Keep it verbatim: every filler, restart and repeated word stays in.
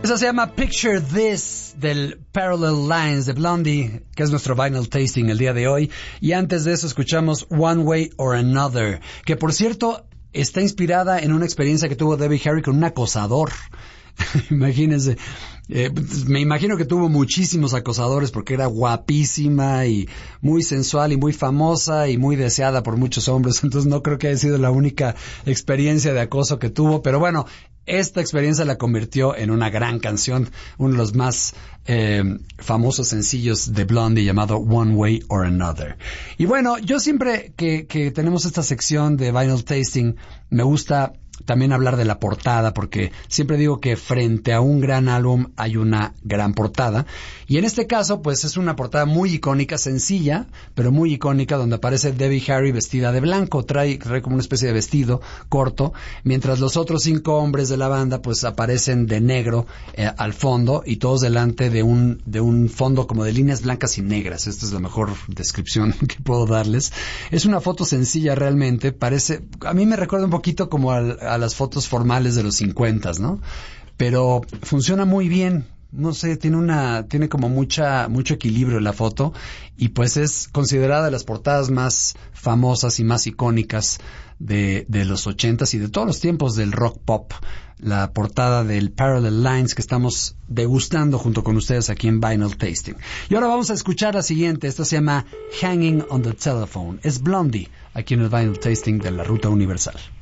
Esa se llama Picture This del Parallel Lines de Blondie, que es nuestro vinyl tasting el día de hoy. Y antes de eso escuchamos One Way or Another, que por cierto está inspirada en una experiencia que tuvo Debbie Harry con un acosador. Imagínense, eh, me imagino que tuvo muchísimos acosadores porque era guapísima y muy sensual y muy famosa y muy deseada por muchos hombres, entonces no creo que haya sido la única experiencia de acoso que tuvo, pero bueno, esta experiencia la convirtió en una gran canción, uno de los más eh, famosos sencillos de Blondie llamado One Way or Another. Y bueno, yo siempre que, que tenemos esta sección de Vinyl Tasting, me gusta también hablar de la portada, porque siempre digo que frente a un gran álbum hay una gran portada, y en este caso pues es una portada muy icónica, sencilla, pero muy icónica, donde aparece Debbie Harry vestida de blanco, trae, trae como una especie de vestido corto, mientras los otros cinco hombres de la banda pues aparecen de negro eh, al fondo, y todos delante de un, de un fondo como de líneas blancas y negras. Esta es la mejor descripción que puedo darles. Es una foto sencilla realmente, parece, a mí me recuerda un poquito como al a las fotos formales de los cincuentas, ¿no? Pero funciona muy bien, no sé, tiene una, tiene como mucha, mucho equilibrio la foto, y pues es considerada de las portadas más famosas y más icónicas de, de los ochentas y de todos los tiempos del rock pop, la portada del Parallel Lines que estamos degustando junto con ustedes aquí en Vinyl Tasting. Y ahora vamos a escuchar la siguiente, esta se llama Hanging on the Telephone, es Blondie, aquí en el Vinyl Tasting de la Ruta Universal.